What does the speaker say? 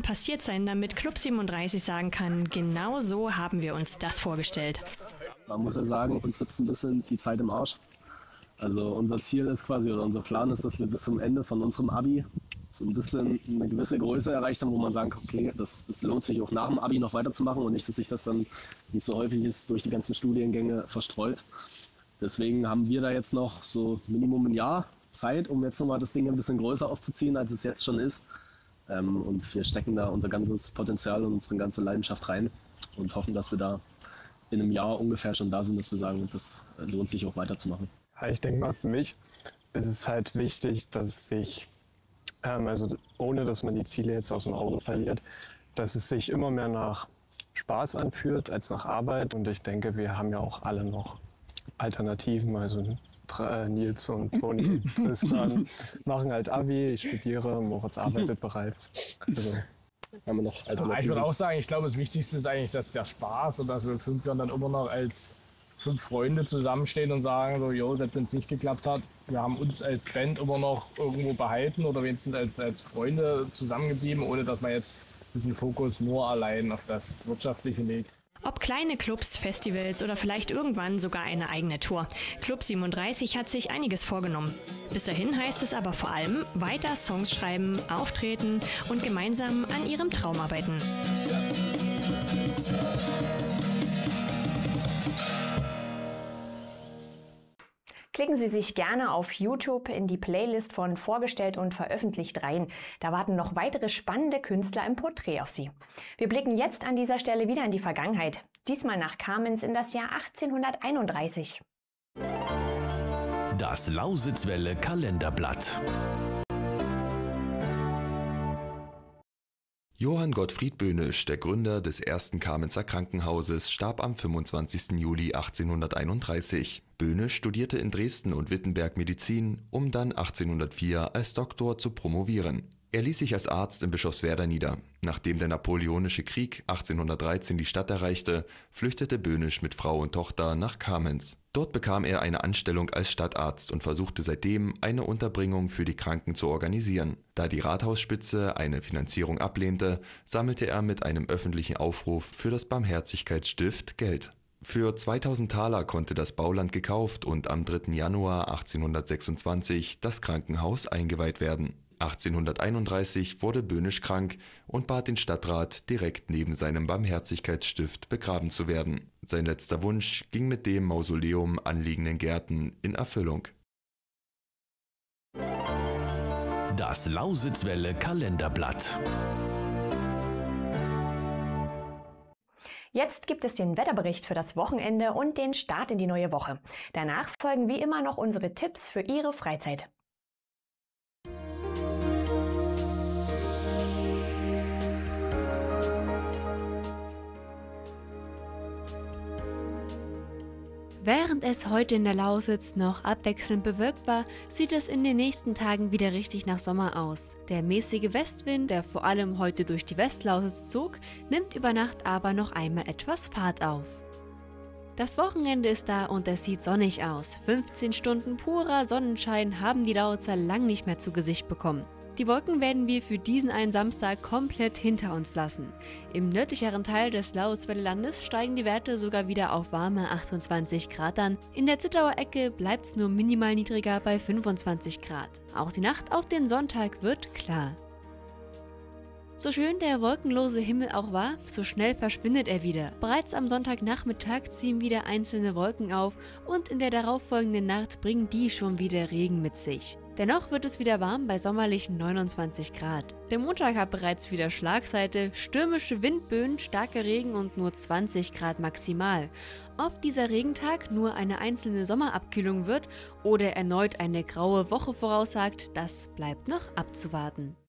dann passiert sein, damit Club 37 sagen kann, genau so haben wir uns das vorgestellt? Man muss ja sagen, uns sitzt ein bisschen die Zeit im Arsch. Also unser Ziel ist quasi, oder unser Plan ist, dass wir bis zum Ende von unserem Abi so ein bisschen eine gewisse Größe erreicht haben, wo man sagen kann, okay, das lohnt sich auch nach dem Abi noch weiterzumachen und nicht, dass sich das dann, wie es so häufig ist, durch die ganzen Studiengänge verstreut. Deswegen haben wir da jetzt noch so Minimum ein Jahr Zeit, um jetzt nochmal das Ding ein bisschen größer aufzuziehen, als es jetzt schon ist. Und wir stecken da unser ganzes Potenzial und unsere ganze Leidenschaft rein und hoffen, dass wir da in einem Jahr ungefähr schon da sind, dass wir sagen, das lohnt sich auch weiterzumachen. Ich denke mal, für mich ist es halt wichtig, dass es sich, also ohne dass man die Ziele jetzt aus dem Auge verliert, dass es sich immer mehr nach Spaß anfühlt als nach Arbeit. Und ich denke, wir haben ja auch alle noch Alternativen, also Nils und Toni, Tristan machen halt Abi, ich studiere, Moritz arbeitet bereits. Also haben wir noch Alternativen. Ich würde auch sagen, ich glaube, das Wichtigste ist eigentlich, dass der Spaß und dass wir in 5 Jahren dann immer noch als 5 Freunde zusammenstehen und sagen, so, jo, selbst wenn es nicht geklappt hat, wir haben uns als Band immer noch irgendwo behalten oder wenigstens als Freunde zusammengeblieben, ohne dass man jetzt diesen Fokus nur allein auf das Wirtschaftliche legt. Ob kleine Clubs, Festivals oder vielleicht irgendwann sogar eine eigene Tour. Club 37 hat sich einiges vorgenommen. Bis dahin heißt es aber vor allem weiter Songs schreiben, auftreten und gemeinsam an ihrem Traum arbeiten. Klicken Sie sich gerne auf YouTube in die Playlist von Vorgestellt und Veröffentlicht rein. Da warten noch weitere spannende Künstler im Porträt auf Sie. Wir blicken jetzt an dieser Stelle wieder in die Vergangenheit. Diesmal nach Kamenz in das Jahr 1831. Das Lausitzwelle Kalenderblatt. Johann Gottfried Böhnisch, der Gründer des ersten Kamenzer Krankenhauses, starb am 25. Juli 1831. Böhnisch studierte in Dresden und Wittenberg Medizin, um dann 1804 als Doktor zu promovieren. Er ließ sich als Arzt in Bischofswerda nieder. Nachdem der Napoleonische Krieg 1813 die Stadt erreichte, flüchtete Böhnisch mit Frau und Tochter nach Kamenz. Dort bekam er eine Anstellung als Stadtarzt und versuchte seitdem, eine Unterbringung für die Kranken zu organisieren. Da die Rathausspitze eine Finanzierung ablehnte, sammelte er mit einem öffentlichen Aufruf für das Barmherzigkeitsstift Geld. Für 2000 Taler konnte das Bauland gekauft und am 3. Januar 1826 das Krankenhaus eingeweiht werden. 1831 wurde Böhnisch krank und bat den Stadtrat, direkt neben seinem Barmherzigkeitsstift begraben zu werden. Sein letzter Wunsch ging mit dem Mausoleum anliegenden Gärten in Erfüllung. Das Lausitzwelle Kalenderblatt. Jetzt gibt es den Wetterbericht für das Wochenende und den Start in die neue Woche. Danach folgen wie immer noch unsere Tipps für Ihre Freizeit. Während es heute in der Lausitz noch abwechselnd bewölkt war, sieht es in den nächsten Tagen wieder richtig nach Sommer aus. Der mäßige Westwind, der vor allem heute durch die Westlausitz zog, nimmt über Nacht aber noch einmal etwas Fahrt auf. Das Wochenende ist da und es sieht sonnig aus. 15 Stunden purer Sonnenschein haben die Lausitzer lang nicht mehr zu Gesicht bekommen. Die Wolken werden wir für diesen einen Samstag komplett hinter uns lassen. Im nördlicheren Teil des Lausitzweiler Landes steigen die Werte sogar wieder auf warme 28 Grad an. In der Zittauer Ecke bleibt es nur minimal niedriger bei 25 Grad. Auch die Nacht auf den Sonntag wird klar. So schön der wolkenlose Himmel auch war, so schnell verschwindet er wieder. Bereits am Sonntagnachmittag ziehen wieder einzelne Wolken auf und in der darauffolgenden Nacht bringen die schon wieder Regen mit sich. Dennoch wird es wieder warm bei sommerlichen 29 Grad. Der Montag hat bereits wieder Schlagseite, stürmische Windböen, starker Regen und nur 20 Grad maximal. Ob dieser Regentag nur eine einzelne Sommerabkühlung wird oder erneut eine graue Woche voraussagt, das bleibt noch abzuwarten.